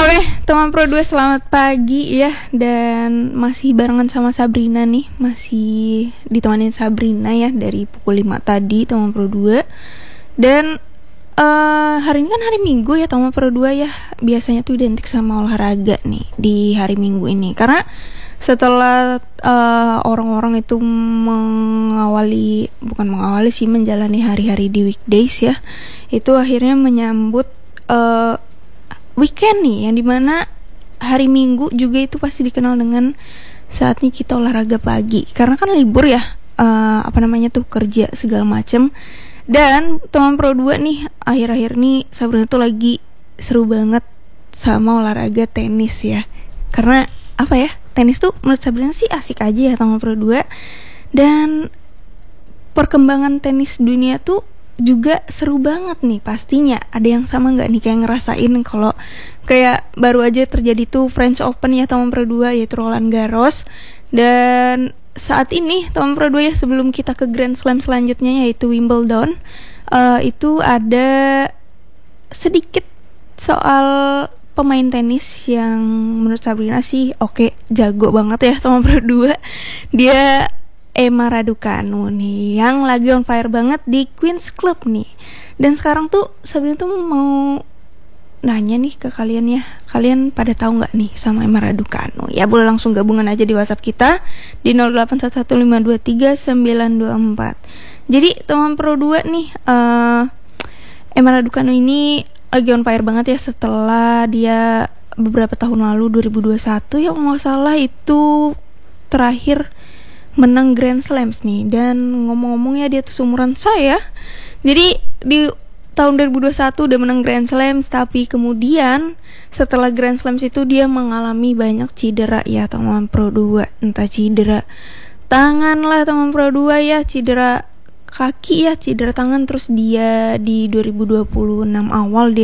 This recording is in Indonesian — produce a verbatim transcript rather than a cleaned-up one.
Oke, teman Pro dua selamat pagi ya. Dan masih barengan sama Sabrina nih. Masih ditemanin Sabrina ya dari pukul lima tadi teman Pro dua. Dan uh, hari ini kan hari Minggu ya teman Pro dua ya. Biasanya tuh identik sama olahraga nih di hari Minggu ini. Karena setelah uh, orang-orang itu mengawali, bukan mengawali sih, menjalani hari-hari di weekdays ya, itu akhirnya menyambut uh, weekend nih, yang dimana hari Minggu juga itu pasti dikenal dengan saatnya kita olahraga pagi, karena kan libur ya, uh, apa namanya tuh, kerja segala macem. Dan teman Pro dua nih, akhir-akhir nih Sabrina tuh lagi seru banget sama olahraga tenis ya. Karena apa ya, tenis tuh menurut Sabrina sih asik aja ya teman Pro dua. Dan perkembangan tenis dunia tuh juga seru banget nih pastinya. Ada yang sama nggak nih kayak ngerasain kalau kayak baru aja terjadi tuh French Open ya teman Pro dua, yaitu Roland Garros. Dan saat ini teman Pro dua ya, sebelum kita ke Grand Slam selanjutnya yaitu Wimbledon, uh, itu ada sedikit soal pemain tenis yang menurut Sabrina sih oke, okay, jago banget ya teman Pro dua. Dia Emma Raducanu nih, yang lagi on fire banget di Queen's Club nih. Dan sekarang tuh Sabrina tuh mau nanya nih ke kalian ya, kalian pada tahu nggak nih sama Emma Raducanu? Ya boleh langsung gabungan aja di WhatsApp kita di nol delapan satu satu lima dua tiga sembilan dua empat. Jadi teman Pro dua nih, uh, Emma Raducanu ini lagi on fire banget ya setelah dia beberapa tahun lalu dua ribu dua puluh satu ya nggak salah itu terakhir menang Grand Slams nih. Dan ngomong-ngomong ya, dia tuh seumuran saya. Jadi di tahun dua ribu dua puluh satu udah menang Grand Slams, tapi kemudian setelah Grand Slams itu dia mengalami banyak cedera ya teman Pro dua. Entah cedera tangan lah teman Pro dua ya, cedera kaki ya, cedera tangan. Terus dia di dua ribu dua puluh enam awal dia